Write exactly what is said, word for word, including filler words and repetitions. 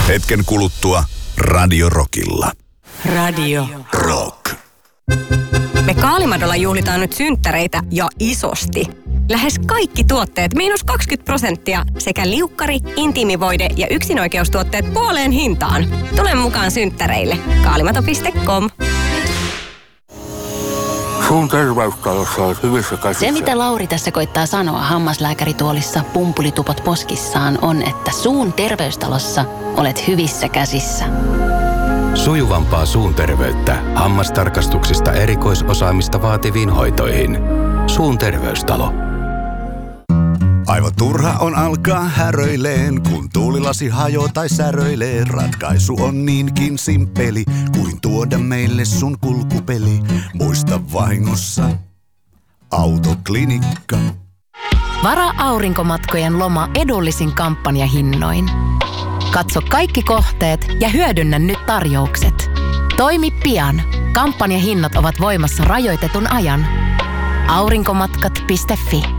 Hetken kuluttua Radio Rockilla. Radio Rock. Me Kaalimadolla juhlitaan nyt synttäreitä ja isosti. Lähes kaikki tuotteet miinus kaksikymmentä prosenttia sekä liukkari, intiimivoide ja yksinoikeustuotteet puoleen hintaan. Tule mukaan synttäreille. Kaalimato piste com. Suun terveystalossa olet hyvissä käsissä. Se, mitä Lauri tässä koittaa sanoa hammaslääkärituolissa pumpulitupot poskissaan, on, että suun terveystalossa olet hyvissä käsissä. Sujuvampaa suun terveyttä hammastarkastuksista erikoisosaamista vaativiin hoitoihin. Suun terveystalo. Aivan turha on alkaa häröileen, kun tuulilasi hajoo tai säröilee. Ratkaisu on niinkin simppeli, kuin tuoda meille sun kulkupeli. Muista vahingossa Autoklinikka. Varaa aurinkomatkojen loma edullisin kampanjahinnoin. Katso kaikki kohteet ja hyödynnä nyt tarjoukset. Toimi pian. Kampanjahinnat ovat voimassa rajoitetun ajan. aurinkomatkat piste fi